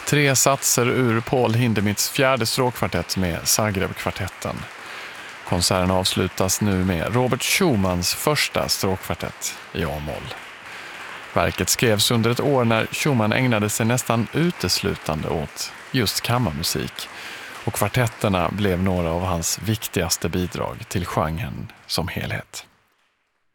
3 satser ur Paul Hindemiths 4:e stråkkvartett med Zagreb-kvartetten. Konserten avslutas nu med Robert Schumans första stråkkvartett i A-moll. Verket skrevs under ett år när Schumann ägnade sig nästan uteslutande åt just kammarmusik, och kvartetterna blev några av hans viktigaste bidrag till genren som helhet.